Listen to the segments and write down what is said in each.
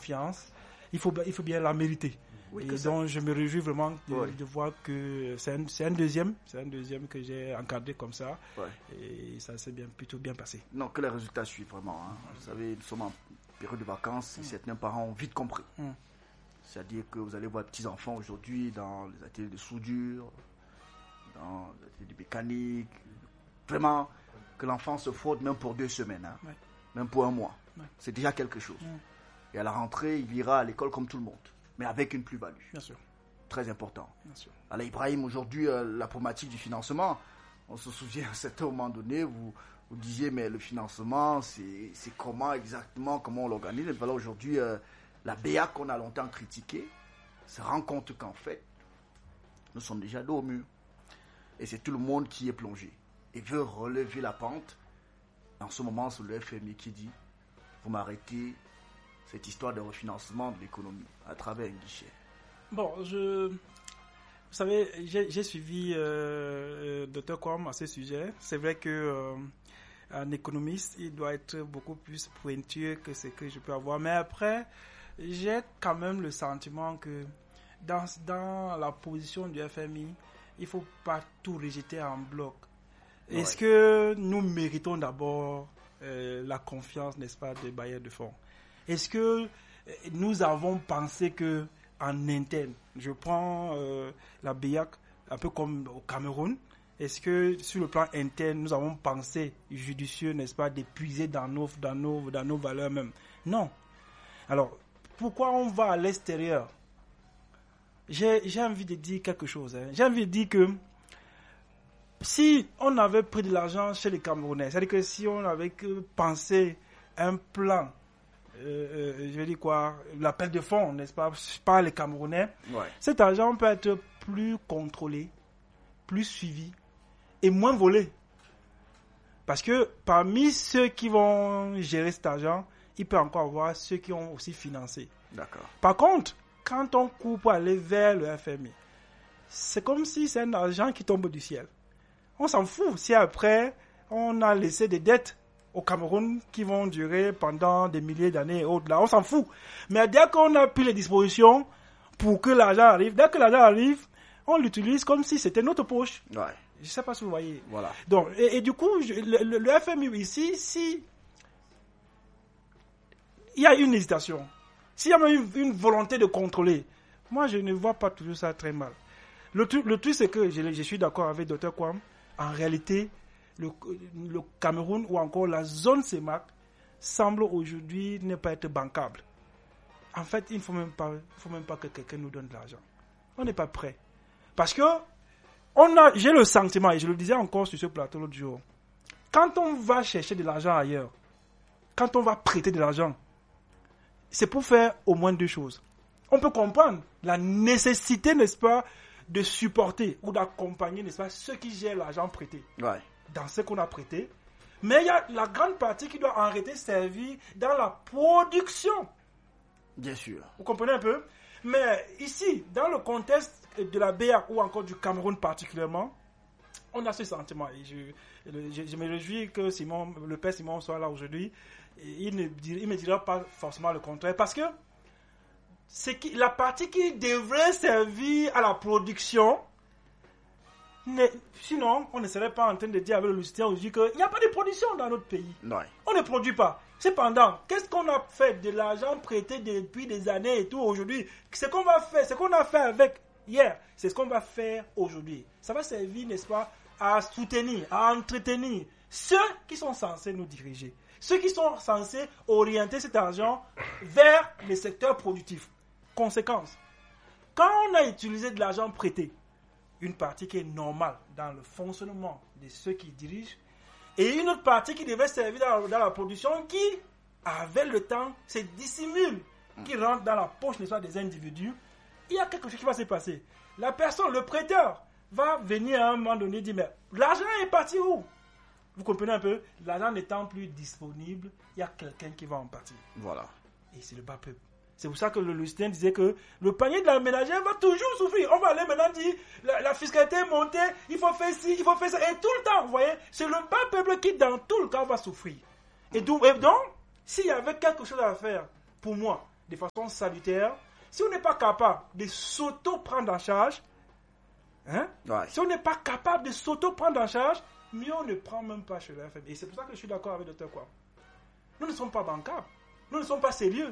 confiance, il faut bien la mériter. Oui, et donc, je me réjouis vraiment de voir que c'est un deuxième que j'ai encadré comme ça. Ouais. Et ça s'est plutôt bien passé. Non, que les résultats suivent vraiment. Hein. Vous savez, nous sommes en période de vacances et certains parents ont vite compris. C'est-à-dire que vous allez voir des petits-enfants aujourd'hui dans les ateliers de soudure, dans les ateliers de mécanique. Vraiment, que l'enfant se frotte même pour 2 semaines, hein. Ouais. Même pour 1 mois. Ouais. C'est déjà quelque chose. Et à la rentrée, il ira à l'école comme tout le monde, mais avec une plus-value. Bien sûr. Très important. Bien sûr. Alors Ibrahim, aujourd'hui, la problématique du financement, on se souvient à un certain moment donné, vous disiez, mais le financement, c'est comment exactement, comment on l'organise. Et voilà, aujourd'hui, la BA qu'on a longtemps critiquée se rend compte qu'en fait, nous sommes déjà dos au mur. Et c'est tout le monde qui est plongé et veut relever la pente. En ce moment, c'est le FMI qui dit, vous m'arrêtez cette histoire de refinancement de l'économie à travers un guichet. Bon, vous savez, j'ai suivi Dr. Kwam à ce sujet. C'est vrai que un économiste, il doit être beaucoup plus pointueux que ce que je peux avoir. Mais après, j'ai quand même le sentiment que dans la position du FMI, il ne faut pas tout rejeter en bloc. Est-ce que nous méritons d'abord la confiance, n'est-ce pas, des bailleurs de fonds? Est-ce que nous avons pensé que en interne, je prends la BIAC un peu comme au Cameroun, est-ce que sur le plan interne, nous avons pensé judicieux, n'est-ce pas, d'épuiser dans nos valeurs même? Non. Alors, pourquoi on va à l'extérieur? J'ai envie de dire quelque chose. J'ai envie de dire que si on avait pris de l'argent chez les Camerounais, c'est-à-dire que si on avait pensé un plan, je vais dire quoi, l'appel de fonds, n'est-ce pas, par les Camerounais, cet argent peut être plus contrôlé, plus suivi et moins volé. Parce que parmi ceux qui vont gérer cet argent, il peut encore avoir ceux qui ont aussi financé. D'accord. Par contre, quand on court pour aller vers le FMI, c'est comme si c'est un argent qui tombe du ciel. On s'en fout si après, on a laissé des dettes au Cameroun qui vont durer pendant des milliers d'années et au-delà. On s'en fout. Mais dès qu'on a pris les dispositions pour que l'argent arrive, dès que l'argent arrive, on l'utilise comme si c'était notre poche. Ouais. Je ne sais pas si vous voyez. Voilà. Donc, et du coup, le FMI ici, si il y a une hésitation, s'il y a même une volonté de contrôler, moi je ne vois pas toujours ça très mal. Le truc c'est que je suis d'accord avec Dr. Kwam. En réalité, le Cameroun ou encore la zone CEMAC semble aujourd'hui ne pas être bancable. En fait, il ne faut même pas que quelqu'un nous donne de l'argent. On n'est pas prêt. Parce que j'ai le sentiment, et je le disais encore sur ce plateau l'autre jour, quand on va chercher de l'argent ailleurs, quand on va prêter de l'argent, c'est pour faire au moins 2 choses. On peut comprendre la nécessité, n'est-ce pas, de supporter ou d'accompagner, n'est-ce pas, ceux qui gèrent l'argent prêté dans ce qu'on a prêté. Mais il y a la grande partie qui doit en réalité servir dans la production. Bien sûr. Vous comprenez un peu? Mais ici, dans le contexte de la BA ou encore du Cameroun particulièrement, on a ce sentiment. Et je me réjouis que le père Simon soit là aujourd'hui. Il ne me dira pas forcément le contraire. Parce que c'est la partie qui devrait servir à la production. Sinon, on ne serait pas en train de dire avec le Lucien aujourd'hui qu'il n'y a pas de production dans notre pays. Non. On ne produit pas. Cependant, qu'est-ce qu'on a fait de l'argent prêté depuis des années et tout aujourd'hui? Ce qu'on va faire, ce qu'on a fait avec hier, c'est ce qu'on va faire aujourd'hui. Ça va servir, n'est-ce pas, à soutenir, à entretenir ceux qui sont censés nous diriger. Ceux qui sont censés orienter cet argent vers les secteurs productifs. Conséquence, quand on a utilisé de l'argent prêté, une partie qui est normale dans le fonctionnement de ceux qui dirigent, et une autre partie qui devait servir dans la production qui, avec le temps, se dissimule, qui rentre dans la poche des individus, il y a quelque chose qui va se passer. La personne, le prêteur, va venir à un moment donné dire, mais l'argent est parti où? Vous comprenez un peu? L'argent n'étant plus disponible, il y a quelqu'un qui va en partir. Voilà. Et c'est le bas peuple. C'est pour ça que le Lucien disait que le panier de la ménagère va toujours souffrir. On va aller maintenant dire, la fiscalité est montée, il faut faire ci, il faut faire ça. Et tout le temps, vous voyez, c'est le bas peuple qui, dans tout le cas, va souffrir. Et donc, s'il y avait quelque chose à faire, pour moi, de façon salutaire, si on n'est pas capable de s'auto-prendre en charge, si on n'est pas capable de s'auto-prendre en charge, mieux on ne prend même pas chez le FMI. Et c'est pour ça que je suis d'accord avec Dr. Kwame. Nous ne sommes pas bancables. Nous ne sommes pas sérieux.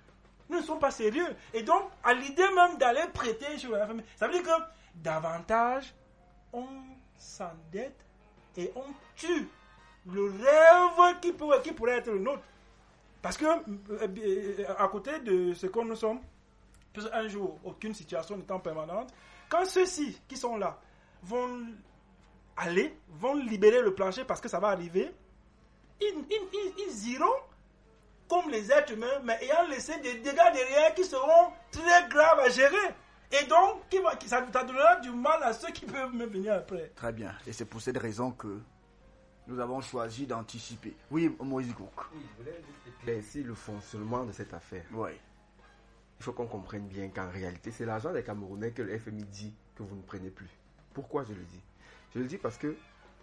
Et donc, à l'idée même d'aller prêter chez le FMI, ça veut dire que davantage, on s'endette et on tue le rêve qui pourrait être le nôtre. Parce que, à côté de ce que nous sommes, un jour, aucune situation n'étant permanente, quand ceux-ci qui sont là vont libérer le plancher parce que ça va arriver, ils iront comme les êtres humains, mais ayant laissé des dégâts derrière qui seront très graves à gérer. Et donc, ça donnera du mal à ceux qui peuvent me venir après. Très bien. Et c'est pour cette raison que nous avons choisi d'anticiper. Oui, Moïse Gouk. Oui, je voulais juste éclaircir le fonctionnement de cette affaire. Oui. Il faut qu'on comprenne bien qu'en réalité, c'est l'argent des Camerounais que le FMI dit que vous ne prenez plus. Pourquoi je le dis ? Je le dis parce que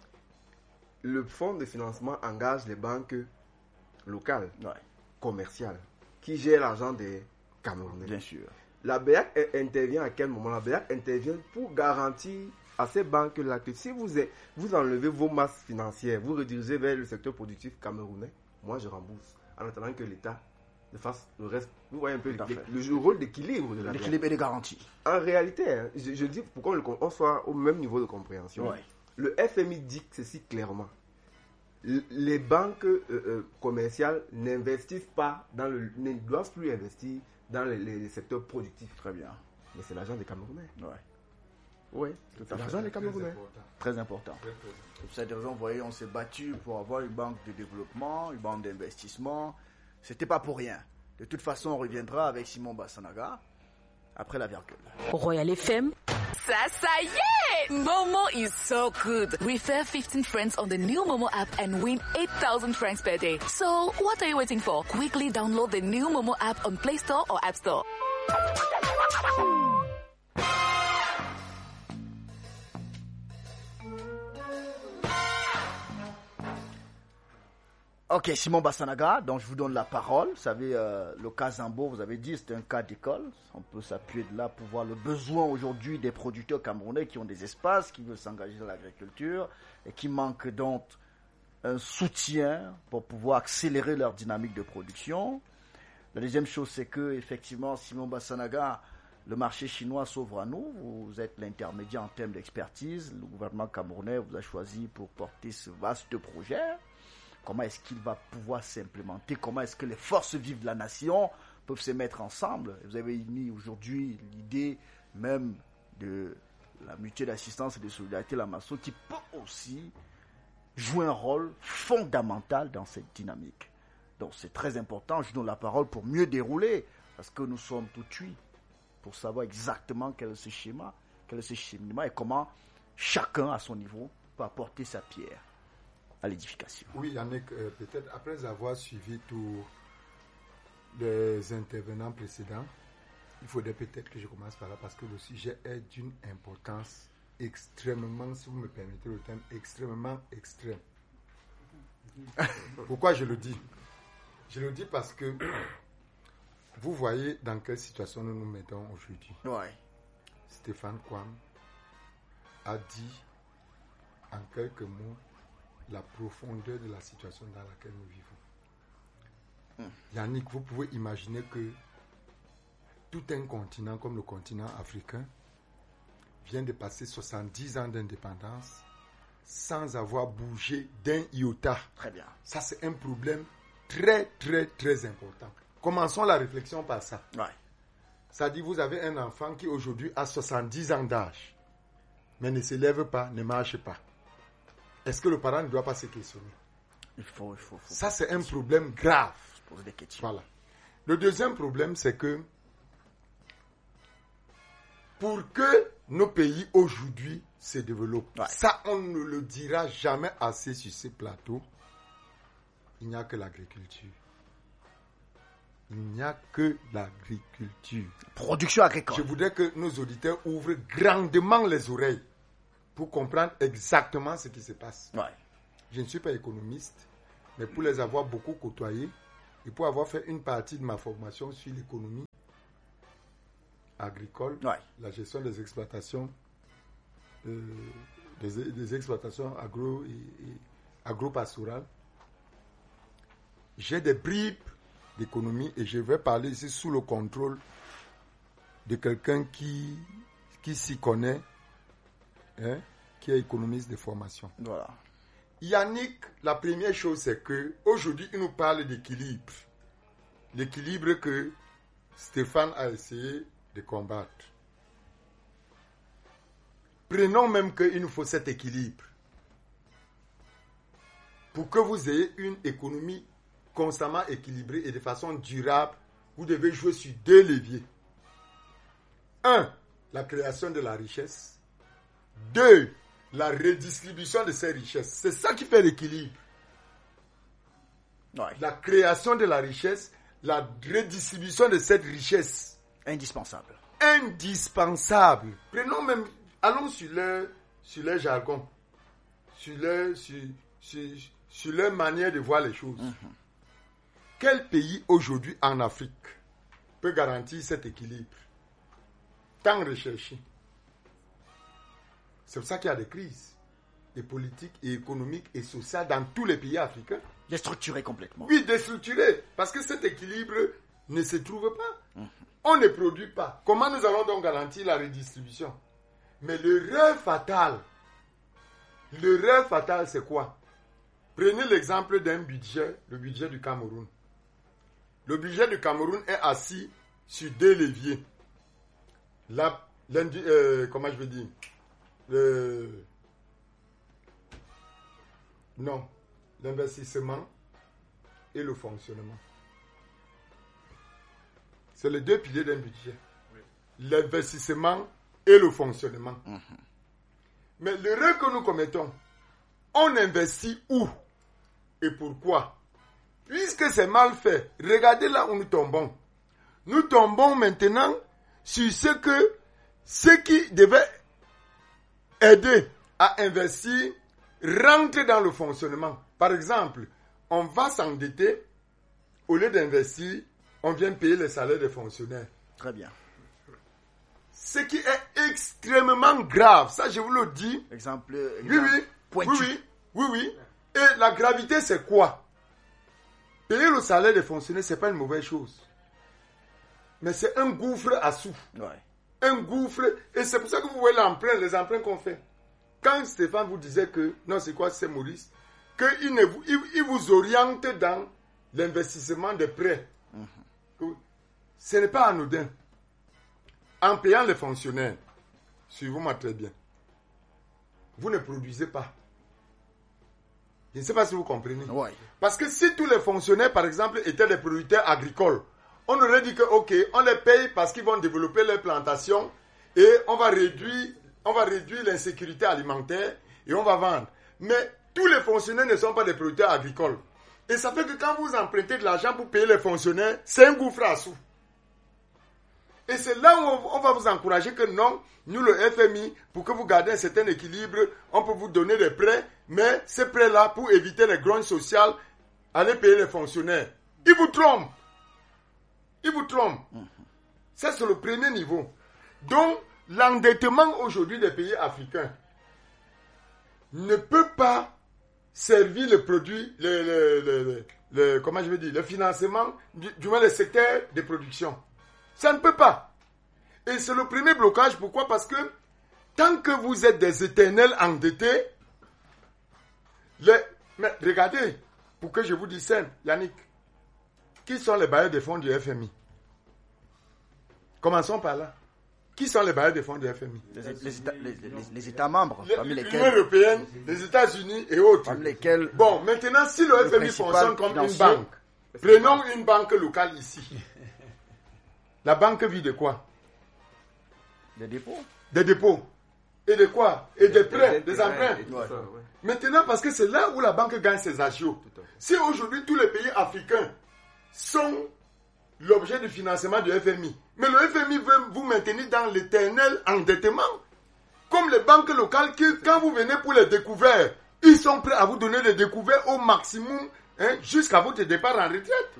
le fonds de financement engage les banques locales, commerciales, qui gèrent l'argent des Camerounais. Bien sûr. La BEAC intervient à quel moment ? La BEAC intervient pour garantir à ces banques-là que si vous enlevez vos masses financières, vous redirigez vers le secteur productif camerounais, moi je rembourse. En attendant que l'État fasse le reste. Vous voyez un peu le rôle d'équilibre de la BEAC. L'équilibre et de garantie. En réalité, je dis pour qu'on soit au même niveau de compréhension. Ouais. Le FMI dit ceci clairement. Les banques commerciales n'investissent pas ne doivent plus investir dans les secteurs productifs. Très bien. Mais c'est l'argent des Camerounais. Oui, c'est l'argent des Camerounais. Très important. Pour cette raison, vous voyez, on s'est battu pour avoir une banque de développement, une banque d'investissement. C'était pas pour rien. De toute façon, on reviendra avec Simon Bassanaga après la virgule. Royal FM. Ça y est! Momo is so good. Refer 15 friends on the new Momo app and win 8,000 francs per day. So, what are you waiting for? Quickly download the new Momo app on Play Store or App Store. Ok, Simon Bassanaga, donc je vous donne la parole. Vous savez, le cas Zambo, vous avez dit, c'est un cas d'école. On peut s'appuyer de là pour voir le besoin aujourd'hui des producteurs camerounais qui ont des espaces, qui veulent s'engager dans l'agriculture et qui manquent donc un soutien pour pouvoir accélérer leur dynamique de production. La deuxième chose, c'est que, effectivement, Simon Bassanaga, le marché chinois s'ouvre à nous. Vous êtes l'intermédiaire en termes d'expertise. Le gouvernement camerounais vous a choisi pour porter ce vaste projet. Comment est-ce qu'il va pouvoir s'implémenter? Comment est-ce que les forces vives de la nation peuvent se mettre ensemble? Vous avez mis aujourd'hui l'idée même de la mutuelle d'assistance et de solidarité Lamasso qui peut aussi jouer un rôle fondamental dans cette dynamique. Donc c'est très important. Je donne la parole pour mieux dérouler parce que nous sommes tout cuits pour savoir exactement quel est ce schéma, quel est ce cheminement et comment chacun à son niveau peut apporter sa pierre à l'édification. Oui, Yannick, peut-être après avoir suivi tous les intervenants précédents, il faudrait peut-être que je commence par là parce que le sujet est d'une importance extrêmement, si vous me permettez le terme, extrêmement extrême. Pourquoi je le dis? Je le dis parce que vous voyez dans quelle situation nous nous mettons aujourd'hui. Ouais. Stéphane Kwame a dit en quelques mots la profondeur de la situation dans laquelle nous vivons. Yannick, vous pouvez imaginer que tout un continent comme le continent africain vient de passer 70 ans d'indépendance sans avoir bougé d'un iota. Très bien. Ça, c'est un problème très, très, très important. Commençons la réflexion par ça. Ouais. Ça dit, vous avez un enfant qui aujourd'hui a 70 ans d'âge, mais ne se lève pas, ne marche pas. Est-ce que le parent ne doit pas se questionner? Il faut. Ça, c'est un problème grave. Poser des questions. Voilà. Le deuxième problème, c'est que pour que nos pays aujourd'hui se développent, ça, on ne le dira jamais assez sur ces plateaux, il n'y a que l'agriculture. Il n'y a que l'agriculture. Production agricole. Je voudrais que nos auditeurs ouvrent grandement les oreilles pour comprendre exactement ce qui se passe. Ouais. Je ne suis pas économiste, mais pour les avoir beaucoup côtoyés Et pour avoir fait une partie de ma formation sur l'économie agricole, la gestion des exploitations, des exploitations agro-pastorales, j'ai des bribes d'économie et je vais parler ici sous le contrôle de quelqu'un qui s'y connaît, hein, qui est économiste de formation. Voilà. Yannick, la première chose, c'est que aujourd'hui, il nous parle d'équilibre. L'équilibre que Stéphane a essayé de combattre. Prenons même qu'il nous faut cet équilibre. Pour que vous ayez une économie constamment équilibrée et de façon durable, vous devez jouer sur 2 leviers. 1, la création de la richesse. 2, la redistribution de ces richesses. C'est ça qui fait l'équilibre. La création de la richesse, la redistribution de cette richesse. Indispensable. Indispensable. Prenons même, allons sur leur jargon, sur leur manière de voir les choses. Quel pays aujourd'hui en Afrique peut garantir cet équilibre tant recherché? C'est pour ça qu'il y a des crises, et politiques, et économiques, et sociales dans tous les pays africains. Déstructuré complètement. Oui, déstructuré, parce que cet équilibre ne se trouve pas. On ne produit pas. Comment nous allons donc garantir la redistribution? Mais l'erreur fatale, c'est quoi? Prenez l'exemple d'un budget, le budget du Cameroun. Le budget du Cameroun est assis sur 2 leviers. Comment je veux dire? L'investissement et le fonctionnement. C'est les 2 piliers d'un budget. Oui. L'investissement et le fonctionnement. Mais l'erreur que nous commettons, on investit où et pourquoi? Puisque c'est mal fait, regardez là où nous tombons. Nous tombons maintenant sur ce qui devait aider à investir rentre dans le fonctionnement. Par exemple, on va s'endetter, au lieu d'investir, on vient payer les salaires des fonctionnaires. Très bien. Ce qui est extrêmement grave, ça je vous le dis. Exemple pointu. Oui. Et la gravité, c'est quoi? Payer le salaire des fonctionnaires, ce n'est pas une mauvaise chose. Mais c'est un gouffre à sous. Un gouffre. Et c'est pour ça que vous voyez les emprunts qu'on fait. Quand Stéphane vous disait que, non, c'est quoi, c'est Maurice, qu'il vous oriente dans l'investissement des prêts. Ce n'est pas anodin. En payant les fonctionnaires, suivez-moi très bien, vous ne produisez pas. Je ne sais pas si vous comprenez. Parce que si tous les fonctionnaires, par exemple, étaient des producteurs agricoles, on aurait dit que, ok, on les paye parce qu'ils vont développer leurs plantations et on va réduire l'insécurité alimentaire et on va vendre. Mais tous les fonctionnaires ne sont pas des producteurs agricoles. Et ça fait que quand vous empruntez de l'argent pour payer les fonctionnaires, c'est un gouffre à sous. Et c'est là où on va vous encourager que non, nous le FMI, pour que vous gardiez un certain équilibre, on peut vous donner des prêts, mais ces prêts-là, pour éviter les grondes sociales, allez payer les fonctionnaires. Ils vous trompent. Ça, c'est le premier niveau. Donc, l'endettement aujourd'hui des pays africains ne peut pas servir le produit, le financement, du moins le secteur de production. Ça ne peut pas. Et c'est le premier blocage. Pourquoi? Parce que tant que vous êtes des éternels endettés, mais regardez, pour que je vous dise simple, Yannick, qui sont les bailleurs de fonds du FMI? Commençons par là. Qui sont les bailleurs de fonds du FMI? Les États membres, parmi lesquels l'Union européenne, les États-Unis et autres. Parmi lesquels. Bon, maintenant, si le FMI fonctionne comme une banque, prenons une banque locale ici. La banque vit de quoi? Des dépôts. Des dépôts. Et de quoi? Et des prêts, des emprunts. Maintenant, parce que c'est là où la banque gagne ses agios. Si aujourd'hui tous les pays africains sont l'objet du financement du FMI, mais le FMI veut vous maintenir dans l'éternel endettement, comme les banques locales qui, quand vous venez pour les découvertes, ils sont prêts à vous donner les découvertes au maximum, jusqu'à votre départ en retraite.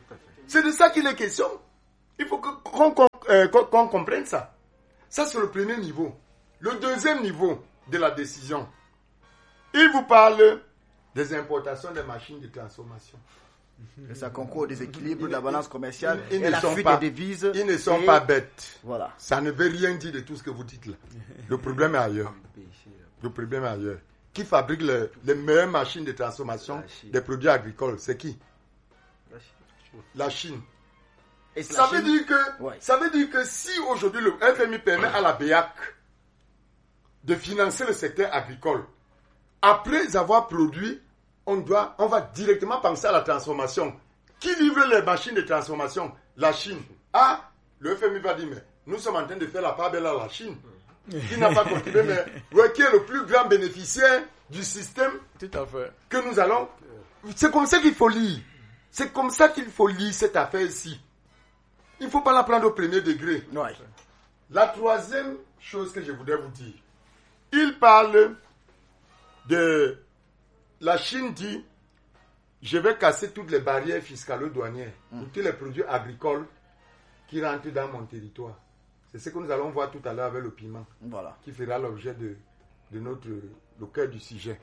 C'est de ça qu'il est question. Il faut qu'on comprenne ça. Ça, c'est le premier niveau. Le deuxième niveau de la décision, il vous parle des importations des machines de transformation. Et ça concourt au déséquilibre de la balance commerciale ils et ne la sont fuite pas- des devises. Ils ne sont pas bêtes. Voilà. Ça ne veut rien dire de tout ce que vous dites là. Le problème est ailleurs. Le problème est ailleurs. Qui fabrique les meilleures machines de transformation des produits agricoles? C'est qui? La Chine. Et Ça veut dire que, Ouais. ça veut dire que si aujourd'hui le FMI permet à la BEAC de financer le secteur agricole, après avoir produit, on va directement penser à la transformation. Qui livre les machines de transformation? La Chine. Ah, le FMI va dire, mais nous sommes en train de faire la part belle à la Chine, qui n'a pas contribué, mais qui est le plus grand bénéficiaire du système Tout à fait. que nous allons... C'est comme ça qu'il faut lire. C'est comme ça qu'il faut lire cette affaire-ci. Il ne faut pas la prendre au premier degré. Ouais. La troisième chose que je voudrais vous dire, il parle de... La Chine dit, je vais casser toutes les barrières fiscales douanières pour tous les produits agricoles qui rentrent dans mon territoire. C'est ce que nous allons voir tout à l'heure avec le piment, Voilà. qui fera l'objet de le cœur du sujet.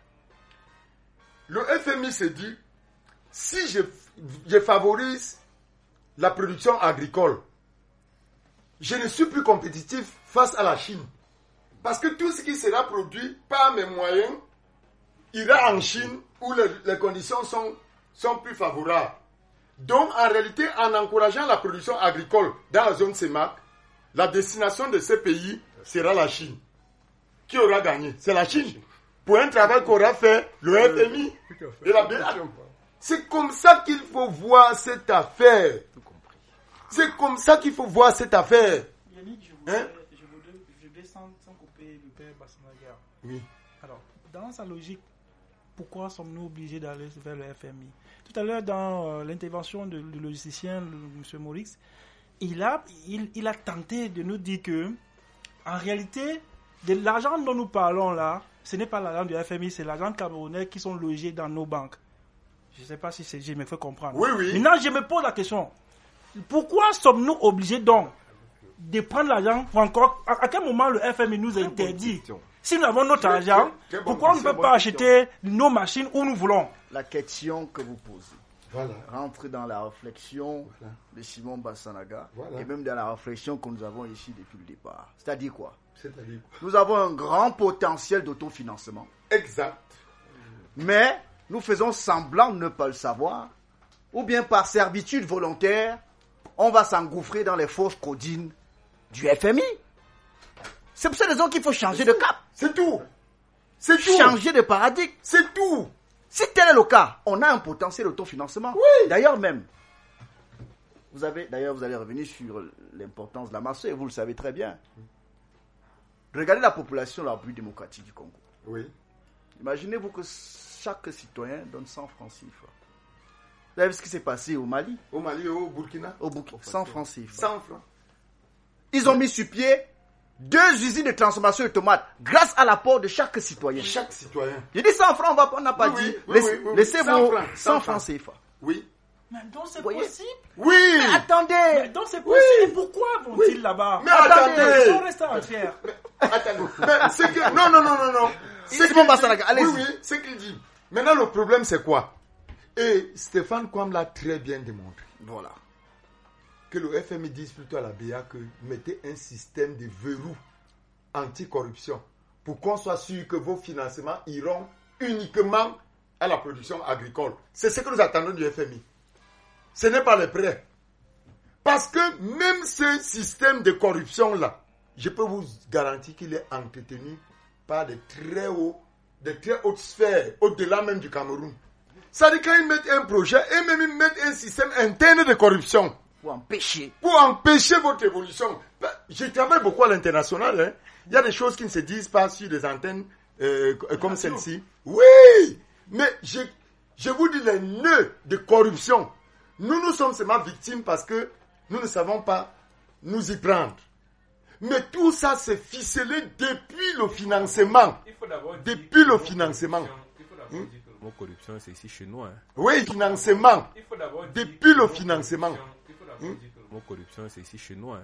Le FMI se dit, si je favorise la production agricole, je ne suis plus compétitif face à la Chine. Parce que tout ce qui sera produit par mes moyens ira en Chine où les conditions sont plus favorables. Donc, en réalité, en encourageant la production agricole dans la zone CEMAC, la destination de ces pays sera la Chine. Qui aura gagné? C'est la Chine. Pour un travail qu'aura fait le FMI et la BEAC. C'est comme ça qu'il faut voir cette affaire. C'est comme ça qu'il faut voir cette affaire. Yannick, Hein? je descends sans couper le père Bassanaga. Oui. Alors, dans sa logique, pourquoi sommes-nous obligés d'aller vers le FMI? Tout à l'heure, dans l'intervention du logicien, M. Maurice, il a tenté de nous dire que, en réalité, de l'argent dont nous parlons là, ce n'est pas l'argent du FMI, c'est l'argent camerounais qui sont logés dans nos banques. Je ne sais pas si je me fais comprendre. Oui, oui. Maintenant, je me pose la question. Pourquoi sommes-nous obligés donc de prendre l'argent pour encore... À quel moment le FMI nous interdit? Si nous avons notre argent, très bonne pourquoi on ne question, peut pas acheter nos machines où nous voulons? La question que vous posez Voilà. rentre dans la réflexion Voilà. de Simon Bassanaga Voilà. et même dans la réflexion que nous avons ici depuis le départ. C'est-à-dire quoi? C'est-à-dire Nous avons un grand potentiel d'autofinancement, exact. mais nous faisons semblant de ne pas le savoir, ou bien par servitude volontaire, on va s'engouffrer dans les fausses codines du FMI. C'est pour cette raison qu'il faut changer de cap, C'est tout. C'est tout. changer de paradigme. C'est tout. Si tel est le cas, on a un potentiel d'autofinancement. Oui. D'ailleurs même, vous allez revenir sur l'importance de la masse et vous le savez très bien. Regardez la population de la République démocratique du Congo. Oui. Imaginez-vous que chaque citoyen donne 100 francs CFA. Vous avez vu ce qui s'est passé au Mali, Au Mali et au Burkina. au Burkina, 100 francs CFA. 100 francs. Ils ont mis sur pied 2 usines de transformation de tomates grâce à l'apport de chaque citoyen. Chaque citoyen. J'ai dit 100 francs, on n'a pas Oui, dit. oui, oui, oui. Laissez 100 vos francs, 100 francs CFA. Oui. Mais donc c'est Voyez? possible. Oui. Mais attendez, Mais donc c'est possible. Et pourquoi vont-ils là-bas? Mais Ils attendez. sont restés entiers. Attendez. Mais c'est que... Non. C'est Simon Bassanaga, allez-y. Oui, c'est qu'il dit. Maintenant, le problème, c'est quoi? Et Stéphane Kwame l'a très bien démontré. Voilà. Que le FMI dise plutôt à la BA que mettez un système de verrou anti-corruption pour qu'on soit sûr que vos financements iront uniquement à la production agricole. C'est ce que nous attendons du FMI. Ce n'est pas les prêts. Parce que même ce système de corruption-là, je peux vous garantir qu'il est entretenu par des très hautes sphères, au-delà même du Cameroun. Ça dit quand ils mettent un projet, et même ils mettent un système interne de corruption Pour empêcher. pour empêcher votre évolution. Je travaille beaucoup à l'international. Hein. Il y a des choses qui ne se disent pas sur des antennes comme celle-ci. Oui, mais je vous dis les nœuds de corruption. Nous sommes seulement victimes parce que nous ne savons pas nous y prendre. Mais tout ça, c'est ficelé depuis le financement. Il faut d'abord Depuis le financement. Il faut d'abord dire que le mot corruption, c'est ici chez nous. Hein. Oui, financement. Depuis le financement. Le mot corruption, c'est ici chez nous. Hein.